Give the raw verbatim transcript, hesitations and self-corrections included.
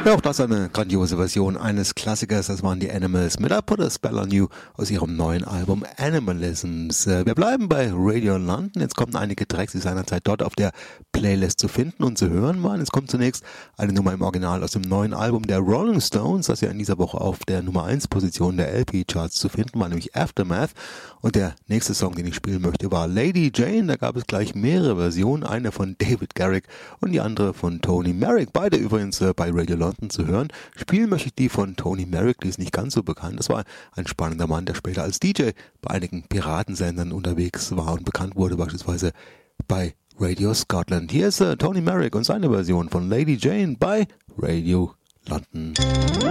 Ja, auch das eine grandiose Version eines Klassikers, das waren die Animals mit I Put a Spell on You aus ihrem neuen Album Animalisms. Wir bleiben bei Radio London, jetzt kommen einige Tracks, die seinerzeit dort auf der Playlist zu finden und zu hören waren. Es kommt zunächst eine Nummer im Original aus dem neuen Album der Rolling Stones, das ja in dieser Woche auf der Nummer eins Position der L P-Charts zu finden war, nämlich Aftermath. Und der nächste Song, den ich spielen möchte, war Lady Jane. Da gab es gleich mehrere Versionen, eine von David Garrick und die andere von Tony Merrick, beide übrigens äh, bei Radio London zu hören. Spielen möchte ich die von Tony Merrick, die ist nicht ganz so bekannt. Das war ein spannender Mann, der später als D J bei einigen Piratensendern unterwegs war und bekannt wurde, beispielsweise bei Radio Scotland. Hier ist äh, Tony Merrick und seine Version von Lady Jane bei Radio London.